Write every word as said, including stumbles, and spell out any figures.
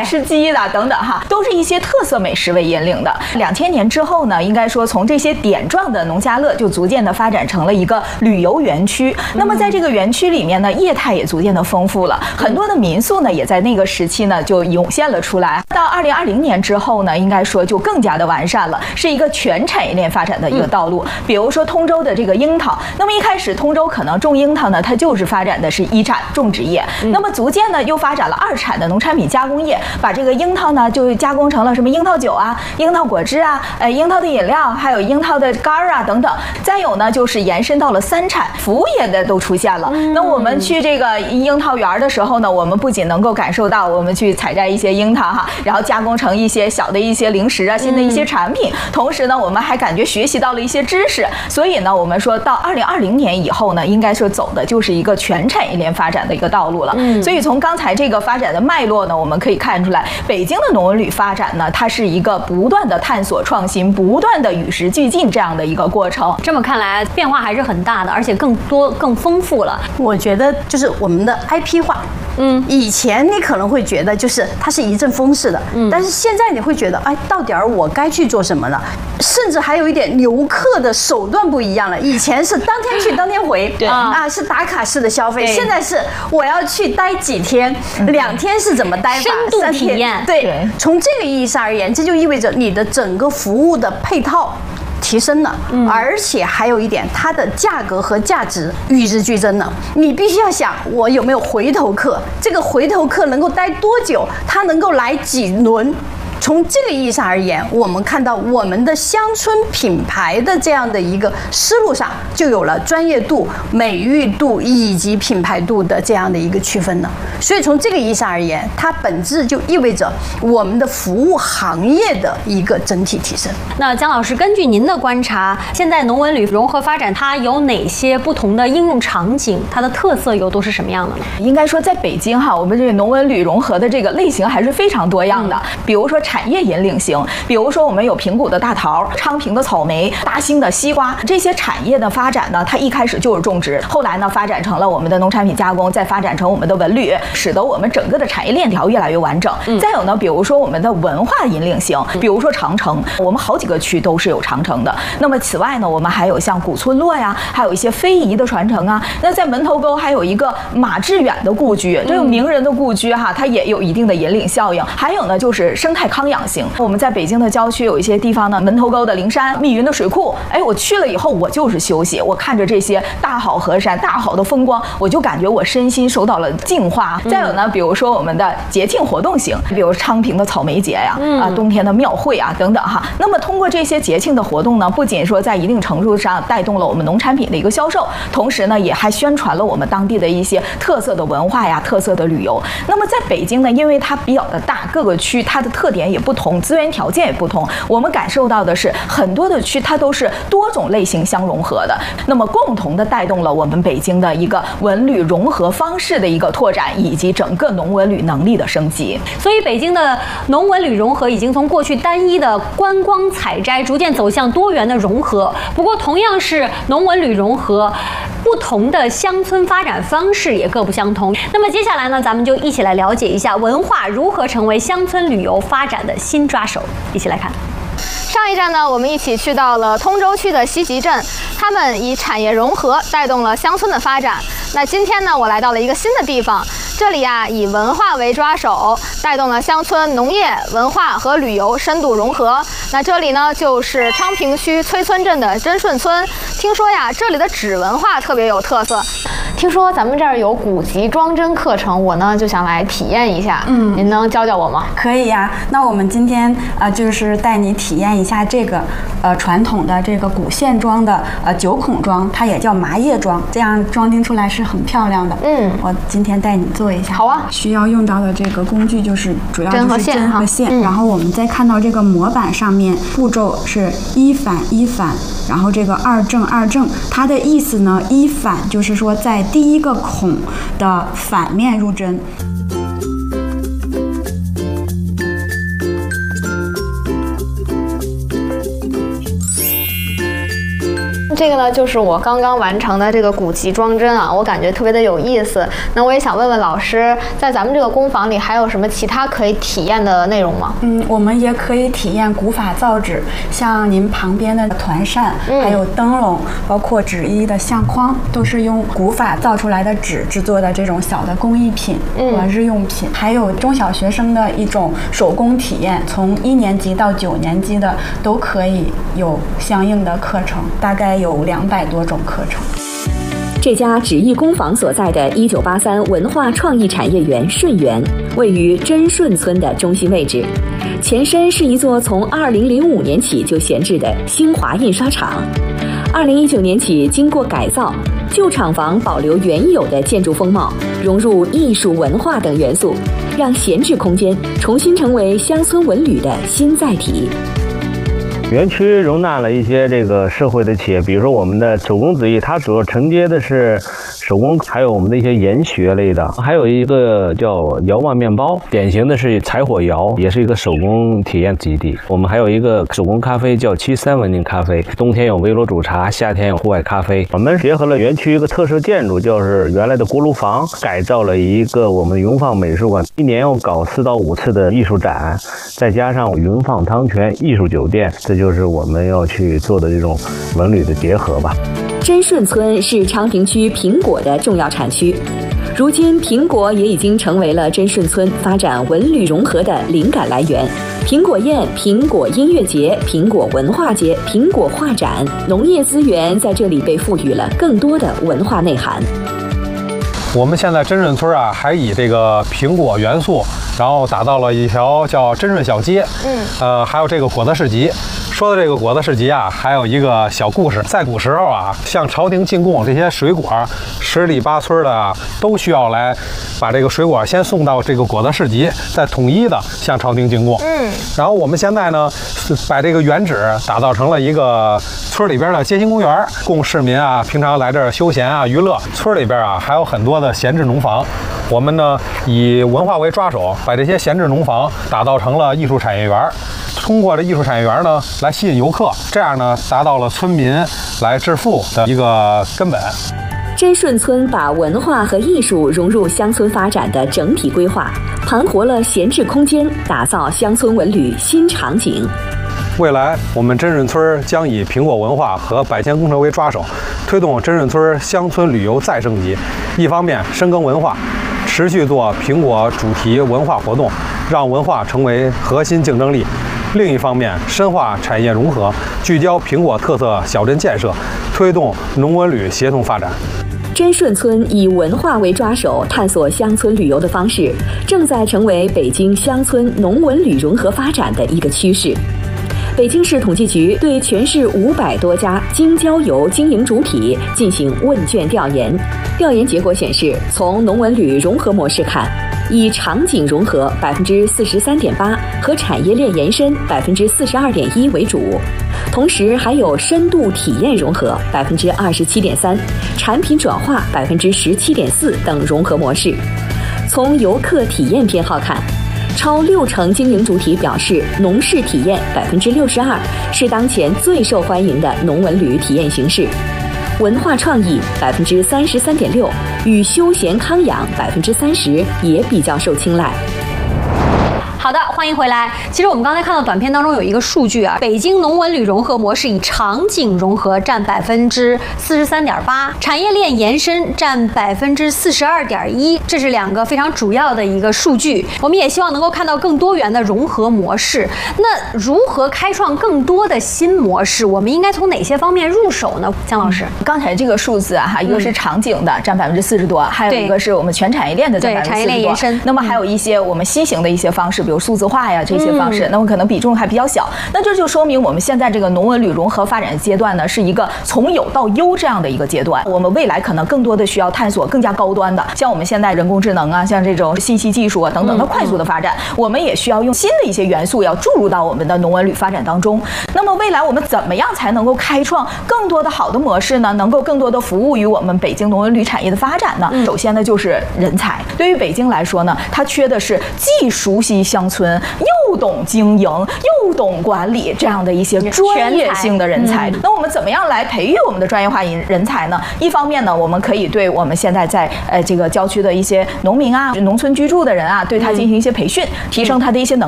吃鸡的等等哈，都是一些特色美食为引领的。两千年之后呢，应该说从这些点状的农家乐就逐渐的发展成了一个旅游园区。那么在这个园区里面呢，业态也逐渐的丰富了，很多的民宿呢也在那个时期呢就涌现了出来。到二零二零年之后呢，应该说就更加的完善了，是一个全产业链发展的一个道路。比如说通州的这个樱桃，那么一开始通州可能种樱桃呢，它就是发展的是一产种植业，那么逐渐呢又发展了二产的农产品加工业，把这个樱桃呢就加工成了什么樱桃酒啊、樱桃果汁啊、呃樱桃的饮料，还有樱桃的干儿啊等等。再有呢就是延伸到了三产，服务业的都出现了。那我们去这个樱桃园的时候呢，我们不仅能够感受到我们去采摘一些樱桃哈，然后加工成一些小的一些零食啊、新的一些产品，同时呢我们还感觉学习到了一些知识。所以呢我们说到二零二零年以后呢，应该说走的就是一个全产业链发展的一个道路了。所以从刚才这个发展的脉络呢，我们可以看出来，北京的农文旅发展呢，它是一个不断的探索创新、不断的与时俱进这样的一个过程。 这么看来，变化还是很大的，而且更多、更丰富了。 我觉得就是我们的 I P 化。嗯，以前你可能会觉得就是它是一阵风式的，嗯，但是现在你会觉得，哎，到底儿我该去做什么呢？甚至还有一点游客的手段不一样了。以前是当天去当天回，对啊，是打卡式的消费，现在是我要去待几天，两天是怎么待法？ 深度体验。 对，从这个意义上而言，这就意味着你的整个服务的配套提升了，嗯，而且还有一点，它的价格和价值与日俱增了。你必须要想，我有没有回头客？这个回头客能够待多久？他能够来几轮？从这个意义上而言，我们看到我们的乡村品牌的这样的一个思路上，就有了专业度、美誉度以及品牌度的这样的一个区分了。所以从这个意义上而言，它本质就意味着我们的服务行业的一个整体提升。 那姜老师，根据您的观察，现在农文旅融合发展，它有哪些不同的应用场景？它的特色又都是什么样的呢？ 应该说，在北京哈，我们这个农文旅融合的这个类型还是非常多样的。嗯、比如说产业引领型，比如说我们有平谷的大桃、昌平的草莓、大兴的西瓜，这些产业的发展呢，它一开始就是种植，后来呢发展成了我们的农产品加工，再发展成我们的文旅，使得我们整个的产业链条越来越完整。嗯、再有呢，比如说我们的文化引领型，比如说长城，我们好几个区都是有长城的。那么此外呢，我们还有像古村落呀，还有一些非遗的传承啊。那在门头沟还有一个马致远的故居，这个名人的故居哈，它也有一定的引领效应。还有呢，就是生态康养型。我们在北京的郊区有一些地方呢，门头沟的灵山、密云的水库，哎，我去了以后，我就是休息，我看着这些大好河山、大好的风光，我就感觉我身心受到了净化。嗯、再有呢，比如说我们的节庆活动型，比如昌平的草莓节呀，嗯、啊，冬天的庙会啊等等哈。那么通过这些节庆的活动呢，不仅说在一定程度上带动了我们农产品的一个销售，同时呢，也还宣传了我们当地的一些特色的文化呀、特色的旅游。那么在北京呢，因为它比较的大，各个区它的特点也不同，资源条件也不同，我们感受到的是很多的区它都是多种类型相融合的，那么共同的带动了我们北京的一个文旅融合方式的一个拓展，以及整个农文旅能力的升级。 所以北京的农文旅融合已经从过去单一的观光采摘，逐渐走向多元的融合。不过同样是农文旅融合，不同的乡村发展方式也各不相同。那么接下来呢，咱们就一起来了解一下文化如何成为乡村旅游发展的新抓手。一起来看。 上一站呢，我们一起去到了通州区的西集镇，他们以产业融合带动了乡村的发展。那今天呢，我来到了一个新的地方，这里啊以文化为抓手，带动了乡村农业、文化和旅游深度融合。那这里呢就是昌平区崔村镇的真顺村，听说呀这里的纸文化特别有特色。听说咱们这儿有古籍装帧课程，我呢就想来体验一下。嗯，您能教教我吗？ 可以呀。那我们今天啊、呃、就是带你体验一下这个呃传统的这个古线装的呃九孔装，它也叫麻叶装，这样装订出来是很漂亮的。嗯，我今天带你做一下。 好啊。 需要用到的这个工具就是主要就是针和线， 嗯、 然后我们再看到这个模板上面步骤是一反一反，然后这个二正二正，它的意思呢，一反就是说在第一个孔的反面入针。 这个呢就是我刚刚完成的这个古籍装帧啊，我感觉特别的有意思。那我也想问问老师，在咱们这个工坊里还有什么其他可以体验的内容吗？ 嗯，我们也可以体验古法造纸，像您旁边的团扇，嗯、还有灯笼，包括纸衣的相框，都是用古法造出来的纸制作的这种小的工艺品和日用品。嗯、还有中小学生的一种手工体验，从一年级到九年级的都可以有相应的课程，大概有两百多种课程。 这家纸艺工坊所在的一九八三文化创意产业园顺园，位于真顺村的中心位置，前身是一座从二零零五年起就闲置的新华印刷厂。二零一九年起，经过改造，旧厂房保留原有的建筑风貌，融入艺术文化等元素，让闲置空间重新成为乡村文旅的新载体。 园区容纳了一些这个社会的企业，比如说我们的手工纸艺，它主要承接的是手工，还有我们的一些研学类的，还有一个叫窑旺面包，典型的是柴火窑，也是一个手工体验基地。我们还有一个手工咖啡叫七三文明咖啡，冬天有微炉煮茶，夏天有户外咖啡。我们结合了园区一个特色建筑，就是原来的锅炉房，改造了一个我们云放美术馆，一年要搞四到五次的艺术展，再加上云放汤泉艺术酒店，这就是我们要去做的这种文旅的结合吧。 真顺村是昌平区苹果的重要产区，如今苹果也已经成为了真顺村发展文旅融合的灵感来源。苹果宴、苹果音乐节、苹果文化节、苹果画展，农业资源在这里被赋予了更多的文化内涵。 我们现在真顺村啊，还以这个苹果元素，然后打造了一条叫真顺小街，嗯，呃，还有这个果子市集。说的这个果子市集啊，还有一个小故事。在古时候啊，向朝廷进贡这些水果，十里八村的啊，都需要来把这个水果先送到这个果子市集，再统一的向朝廷进贡。嗯，然后我们现在呢，把这个原址打造成了一个村里边的街心公园，供市民啊平常来这儿休闲啊娱乐。村里边啊还有很多的闲置农房，我们呢以文化为抓手，把这些闲置农房打造成了艺术产业园。通过这艺术产业园呢，来吸引游客，这样呢，达到了村民来致富的一个根本。 真顺村把文化和艺术融入乡村发展的整体规划，盘活了闲置空间，打造乡村文旅新场景。 未来，我们真顺村将以苹果文化和百钱工程为抓手，推动真顺村乡村旅游再升级。一方面深耕文化，持续做苹果主题文化活动，让文化成为核心竞争力。另一方面，深化产业融合，聚焦苹果特色小镇建设，推动农文旅协同发展。 真顺村以文化为抓手，探索乡村旅游的方式，正在成为北京乡村农文旅融合发展的一个趋势。北京市统计局对全市五百多家京郊游经营主体进行问卷调研，调研结果显示，从农文旅融合模式看，以场景融合百分之四十三点八和产业链延伸百分之四十二点一为主，同时还有深度体验融合百分之二十七点三、产品转化百分之十七点四等融合模式。从游客体验偏好看，超六成经营主体表示，农事体验百分之六十二是当前最受欢迎的农文旅体验形式，文化创意百分之三十三点六，与休闲康养百分之三十也比较受青睐。 好的，欢迎回来。其实我们刚才看到短片当中有一个数据啊，北京农文旅融合模式以场景融合占百分之四十三点八，产业链延伸占百分之四十二点一，这是两个非常主要的一个数据。我们也希望能够看到更多元的融合模式。那如何开创更多的新模式？我们应该从哪些方面入手呢？姜老师， 嗯、刚才这个数字啊，哈，一个是场景的占百分之四十多，还有一个是我们全产业链的占百分之四十多。 产业链延伸。 那么还有一些我们新型的一些方式。比如数字化呀这些方式，那么可能比重还比较小。那这就说明我们现在这个农文旅融合发展阶段呢，是一个从有到优这样的一个阶段。我们未来可能更多的需要探索更加高端的，像我们现在人工智能啊，像这种信息技术啊等等的快速的发展，我们也需要用新的一些元素要注入到我们的农文旅发展当中。那么未来我们怎么样才能够开创更多的好的模式呢？能够更多的服务于我们北京农文旅产业的发展呢？首先呢就是人才。对于北京来说呢，它缺的是既熟悉乡村， 又懂经营又懂管理这样的一些专业性的人才。那我们怎么样来培育我们的专业化人人才呢？一方面呢，我们可以对我们现在在呃这个郊区的一些农民啊、农村居住的人啊，对他进行一些培训，提升他的一些能